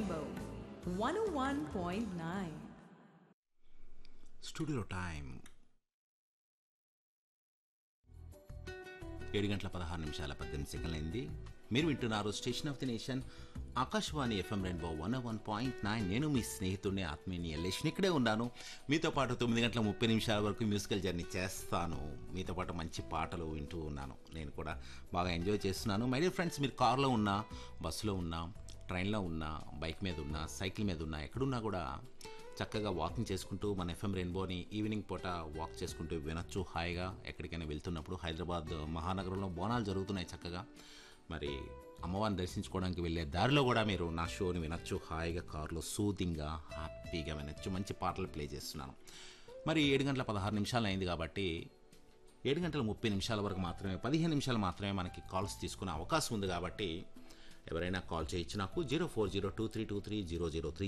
Rainbow 101.9. Studio time 7:16 అయింది. మీరు వింటున్నారు station of the nation Akashvani FM rainbow 101.9. నేను మీ స్నేహితుడిని ఆత్మీయుని ఎల్లేష్ని ఇక్కడే ఉన్నాను. మీతో పాటు 9:30 వరకు మ్యూజికల్ జర్నీ చేస్తాను. మీతో పాటు మంచి పాటలు వింటూ ఉన్నాను. నేను కూడా బాగా ఎంజాయ్ చేస్తున్నాను. మై డియర్ ఫ్రెండ్స్, మీరు కార్లో ఉన్నా, బస్సులో ఉన్నా, ట్రైన్లో ఉన్నా, బైక్ మీద ఉన్నా, సైకిల్ మీద ఉన్నా, ఎక్కడున్నా కూడా చక్కగా వాకింగ్ చేసుకుంటూ మన ఎఫ్ఎం రెయిన్బోని ఈవినింగ్ పూట వాక్ చేసుకుంటూ వినొచ్చు హాయిగా. ఎక్కడికైనా వెళ్తున్నప్పుడు హైదరాబాద్ మహానగరంలో బోనాలు జరుగుతున్నాయి చక్కగా. మరి అమ్మవారిని దర్శించుకోవడానికి వెళ్ళే దారిలో కూడా మీరు నా షోని వినొచ్చు హాయిగా, కారులో సూదింగ్గా హ్యాపీగా వినొచ్చు. మంచి పాటలు ప్లే చేస్తున్నాను. మరి 7:16 అయింది కాబట్టి 7:30 వరకు మాత్రమే, 15 నిమిషాలు మాత్రమే మనకి కాల్స్ తీసుకునే అవకాశం ఉంది. కాబట్టి ఎవరైనా కాల్ చేయొచ్చు నాకు 0402323003